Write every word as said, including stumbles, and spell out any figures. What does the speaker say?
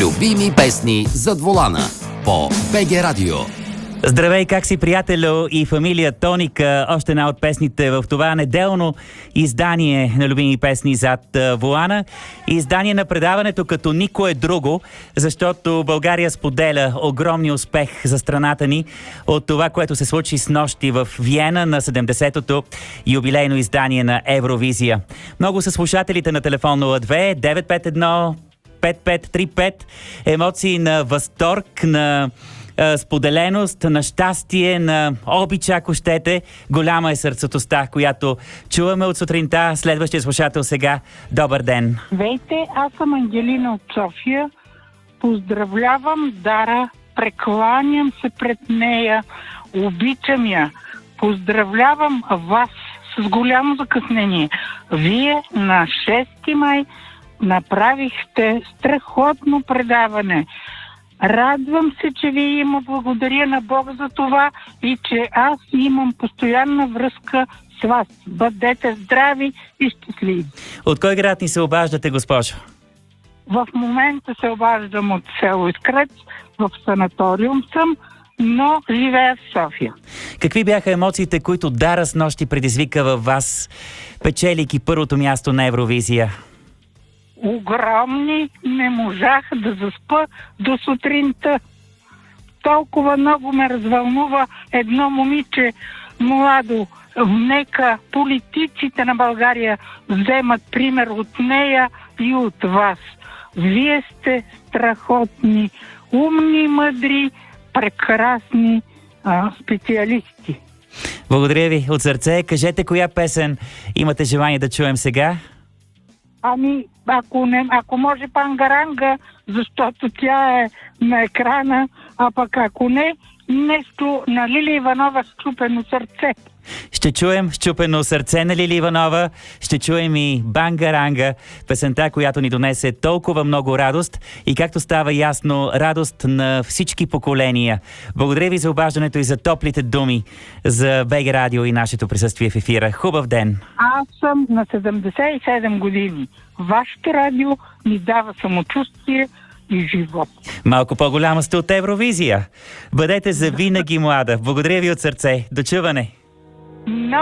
Любими песни зад волана по БГ Радио. Здравей, как си, приятелю и фамилия Тоник? Още една от песните в това неделно издание на любими песни зад волана. Издание на предаването като никое друго, защото България споделя огромния успех за страната ни от това, което се случи с нощи в Виена на седемдесетото юбилейно издание на Евровизия. Много са слушателите на телефон нула две девет пет едно пет пет три пет. Емоции на възторг, на споделеност, на щастие, на обич, ако щете. Голяма е сърцатостта, която чуваме от сутринта. Следващия слушател сега. Добър ден. Здравейте, аз съм Ангелина от София. Поздравлявам Дара, прекланям се пред нея, обичам я. Поздравлявам вас с голямо закъснение. Вие на шести май направихте страхотно предаване. Радвам се, че ви има, благодаря на Бог за това и че аз имам постоянна връзка с вас. Бъдете здрави и щастливи. От кой град ни се обаждате, госпожо? В момента се обаждам от село Искрец, в санаториум съм, но живея в София. Какви бяха емоциите, които Дара с нощи предизвика във вас, печелики първото място на Евровизия? Огромни, не можах да заспа до сутринта. Толкова много ме развълнува едно момиче младо. Нека политиците на България вземат пример от нея и от вас. Вие сте страхотни, умни, мъдри, прекрасни а, специалисти. Благодаря ви от сърце. Кажете, коя песен имате желание да чуем сега? Ами, ако, не, ако може Пангаранга, защото тя е на екрана, а пък ако не, нещо на Лили Иванова "Счупено сърце". Ще чуем "Счупено сърце" на Лили Иванова, ще чуем и Бангаранга, песента, която ни донесе толкова много радост и, както става ясно, радост на всички поколения. Благодаря ви за обаждането и за топлите думи за БГ Радио и нашето присъствие в ефира. Хубав ден! Аз съм на седемдесет и седем години. Вашето радио ми дава самочувствие и живот. Малко по-голяма сте от Евровизия. Бъдете завинаги млада. Благодаря ви от сърце. До чуване!